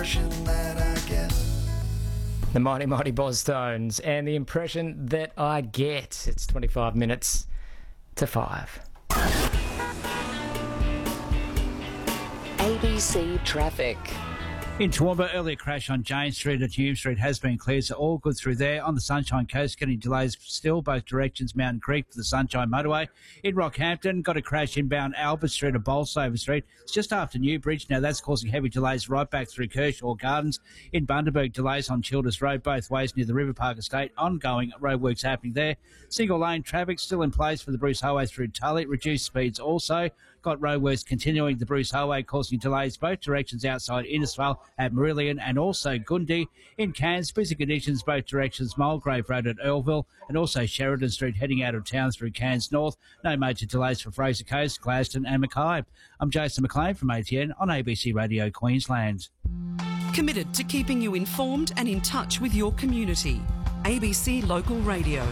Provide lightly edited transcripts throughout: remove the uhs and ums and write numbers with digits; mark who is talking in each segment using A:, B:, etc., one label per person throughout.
A: impression that I get.
B: The Mighty Mighty Bosstones and the impression that I get. It's 25 minutes to 5.
C: ABC Traffic.
D: In Toowoomba, earlier crash on James Street at Hume Street has been cleared, so all good through there. On the Sunshine Coast, getting delays still, both directions, Mountain Creek for the Sunshine Motorway. In Rockhampton, got a crash inbound Albert Street or Bolsover Street. It's just after Newbridge. Now that's causing heavy delays right back through Kershaw Gardens. In Bundaberg, delays on Childers Road both ways near the River Park Estate. Ongoing roadworks happening there. Single lane traffic still in place for the Bruce Highway through Tully. Reduced speeds also. Got roadworks continuing the Bruce Highway, causing delays both directions outside Innisfail at Marillion and also Gundy. In Cairns, busy conditions both directions, Mulgrave Road at Earlville and also Sheridan Street heading out of town through Cairns North. No major delays for Fraser Coast, Gladstone and Mackay. I'm Jason McLean from ATN on ABC Radio Queensland.
E: Committed to keeping you informed and in touch with your community. ABC Local Radio.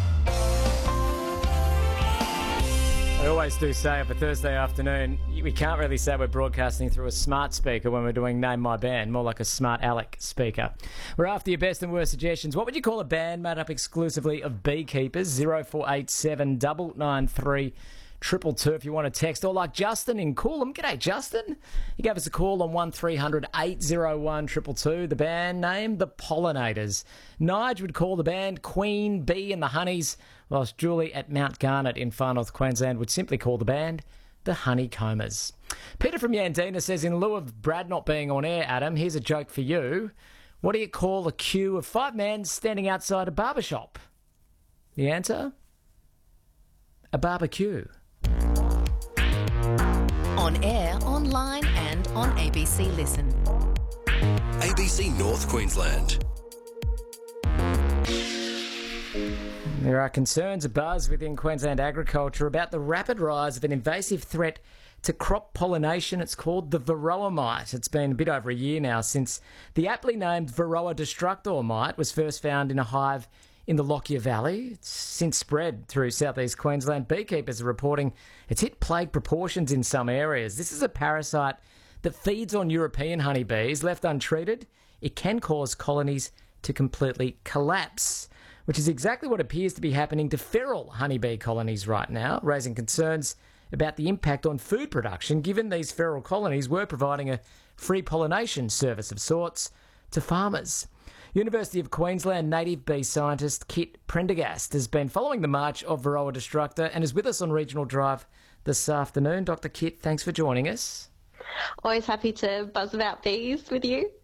B: I always do say of a Thursday afternoon, we can't really say we're broadcasting through a smart speaker when we're doing Name My Band, more like a Smart Alec speaker. We're after your best and worst suggestions. What would you call a band made up exclusively of beekeepers? 0487 993 222 if you want to text, or like Justin in Coolum. G'day, Justin. He gave us a call on 1300 801 222. The band name, The Pollinators. Nige would call the band Queen Bee and the Honeys, whilst Julie at Mount Garnet in Far North Queensland would simply call the band The Honeycombers. Peter from Yandina says, in lieu of Brad not being on air, Adam, here's a joke for you. What do you call a queue of 5 men standing outside a barber shop? The answer? A barbecue.
C: On air, online and on ABC Listen.
A: ABC North Queensland.
B: There are concerns abuzz within Queensland agriculture about the rapid rise of an invasive threat to crop pollination. It's called the Varroa mite. It's been a bit over a year now since the aptly named Varroa destructor mite was first found in a hive in the Lockyer Valley. It's since spread through southeast Queensland. Beekeepers are reporting it's hit plague proportions in some areas. This is a parasite that feeds on European honeybees. Left untreated, it can cause colonies to completely collapse, which is exactly what appears to be happening to feral honeybee colonies right now, raising concerns about the impact on food production, given these feral colonies were providing a free pollination service of sorts to farmers. University of Queensland native bee scientist Kit Prendergast has been following the march of Varroa destructor and is with us on Regional Drive this afternoon. Dr. Kit, thanks for joining us.
F: Always happy to buzz about bees with you.